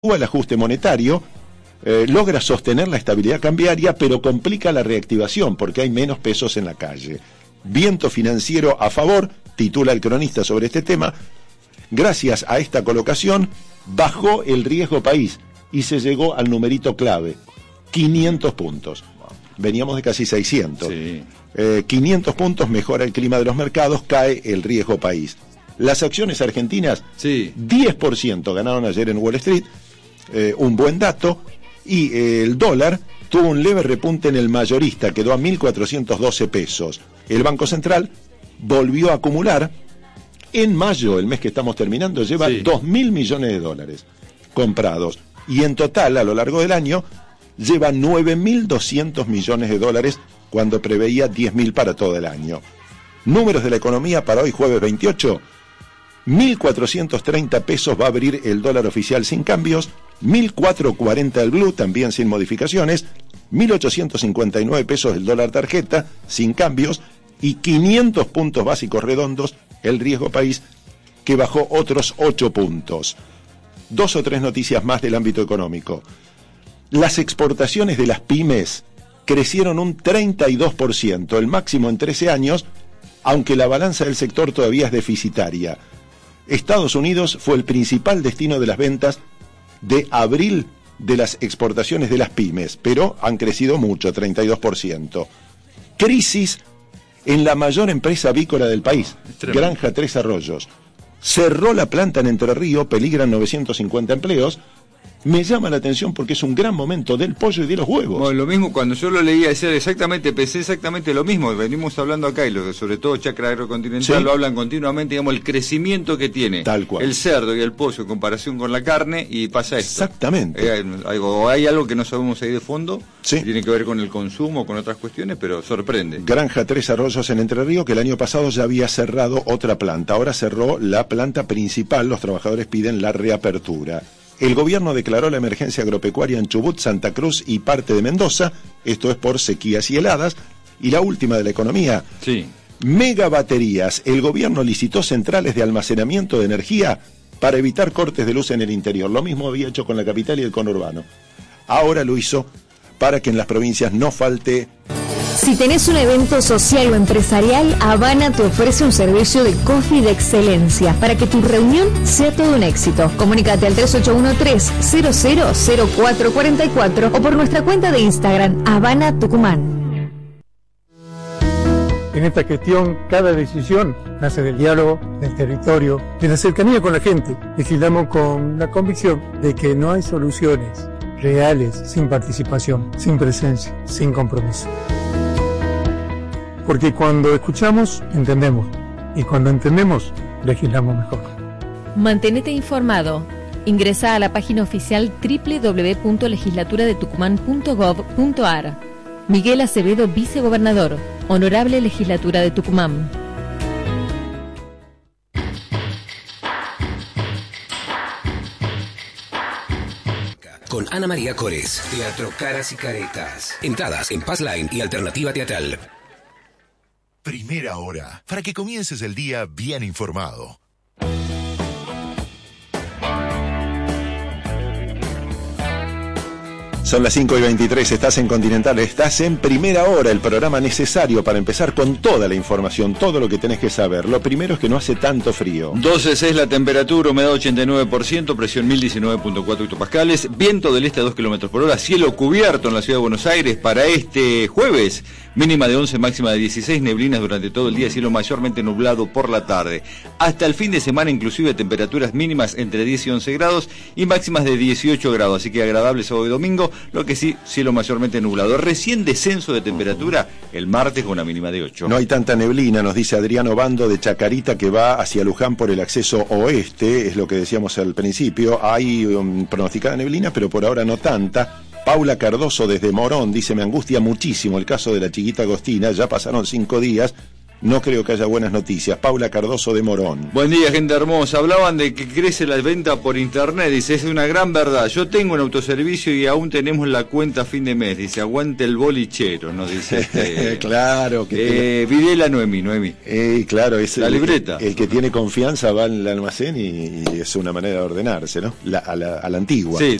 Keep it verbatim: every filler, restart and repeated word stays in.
el ajuste monetario, eh, logra sostener la estabilidad cambiaria, pero complica la reactivación porque hay menos pesos en la calle. Viento financiero a favor, titula el cronista sobre este tema. Gracias a esta colocación, bajó el riesgo país y se llegó al numerito clave, quinientos puntos. Veníamos de casi seiscientos. Sí. Eh, quinientos puntos, mejora el clima de los mercados, cae el riesgo país. Las acciones argentinas, sí. diez por ciento ganaron ayer en Wall Street, eh, un buen dato, y eh, el dólar tuvo un leve repunte en el mayorista, quedó a mil cuatrocientos doce pesos. El Banco Central volvió a acumular, en mayo, el mes que estamos terminando, lleva sí. dos mil millones de dólares comprados, y en total, a lo largo del año, lleva nueve mil doscientos millones de dólares, cuando preveía diez mil para todo el año. Números de la economía para hoy, jueves veintiocho, mil cuatrocientos treinta pesos va a abrir el dólar oficial sin cambios, mil cuatrocientos cuarenta el blue, también sin modificaciones, mil ochocientos cincuenta y nueve pesos el dólar tarjeta, sin cambios, y quinientos puntos básicos redondos el riesgo país, que bajó otros ocho puntos. Dos o tres noticias más del ámbito económico. Las exportaciones de las pymes crecieron un treinta y dos por ciento, el máximo en trece años, aunque la balanza del sector todavía es deficitaria. Estados Unidos fue el principal destino de las ventas de abril de las exportaciones de las pymes, pero han crecido mucho, treinta y dos por ciento. Crisis en la mayor empresa avícola del país, Granja Tres Arroyos. Cerró la planta en Entre Ríos, peligran novecientos cincuenta empleos. Me llama la atención porque es un gran momento del pollo y de los huevos. Bueno, lo mismo, cuando yo lo leía decía exactamente, pensé exactamente lo mismo. Venimos hablando acá, y lo, sobre todo Chacra Agrocontinental, ¿sí? Lo hablan continuamente, digamos, el crecimiento que tiene tal cual el cerdo y el pollo en comparación con la carne, y pasa esto. Exactamente. Eh, hay, hay algo que no sabemos ahí de fondo, sí. que tiene que ver con el consumo, con otras cuestiones, pero sorprende. Granja Tres Arroyos en Entre Ríos, que el año pasado ya había cerrado otra planta, ahora cerró la planta principal, los trabajadores piden la reapertura. El gobierno declaró la emergencia agropecuaria en Chubut, Santa Cruz y parte de Mendoza, esto es por sequías y heladas. Y la última de la economía, sí. Megabaterías. El gobierno licitó centrales de almacenamiento de energía para evitar cortes de luz en el interior. Lo mismo había hecho con la capital y el conurbano. Ahora lo hizo para que en las provincias no falte. Si tenés un evento social o empresarial, Habana te ofrece un servicio de coffee de excelencia para que tu reunión sea todo un éxito. Comunícate al tres ocho uno tres, cero cero cero cuatro cuatro cuatro o por nuestra cuenta de Instagram, Habana Tucumán. En esta gestión, cada decisión nace del diálogo, del territorio, de la cercanía con la gente. Legislamos con la convicción de que no hay soluciones reales sin participación, sin presencia, sin compromiso. Porque cuando escuchamos, entendemos. Y cuando entendemos, legislamos mejor. Mantenete informado. Ingresa a la página oficial doble u doble u doble u punto legislatura de tucumán punto gov punto ar. Miguel Acevedo, vicegobernador. Honorable Legislatura de Tucumán. Con Ana María Cores. Teatro Caras y Caretas. Entradas en Passline y Alternativa Teatral. Primera hora, para que comiences el día bien informado. Son las cinco y veintitrés, estás en Continental, estás en Primera Hora, el programa necesario para empezar con toda la información, todo lo que tenés que saber. Lo primero es que no hace tanto frío. doce es la temperatura, humedad ochenta y nueve por ciento, presión mil diecinueve punto cuatro hectopascales, viento del este a dos kilómetros por hora, cielo cubierto en la ciudad de Buenos Aires para este jueves, mínima de once, máxima de dieciséis, neblinas durante todo el día, cielo mayormente nublado por la tarde. Hasta el fin de semana inclusive temperaturas mínimas entre diez y once grados y máximas de dieciocho grados, así que agradable sábado y domingo. Lo que sí, cielo mayormente nublado. Recién descenso de temperatura el martes con una mínima de ocho. No hay tanta neblina, nos dice Adriano Bando de Chacarita, que va hacia Luján por el acceso oeste, es lo que decíamos al principio. Hay um, pronosticada neblina, pero por ahora no tanta. Paula Cardoso desde Morón dice: me angustia muchísimo el caso de la chiquita Agostina, ya pasaron cinco días no creo que haya buenas noticias. Paula Cardoso de Morón. Buen día, gente hermosa. Hablaban de que crece la venta por internet. Dice, es una gran verdad. Yo tengo un autoservicio y aún tenemos la cuenta a fin de mes. Dice, aguante el bolichero, nos dice este. Claro. Que eh, Videla Noemí, Noemí. Eh, claro, es la el, libreta. El, el que tiene confianza va al almacén y, y es una manera de ordenarse, ¿no? La, a, la, a la antigua. Sí,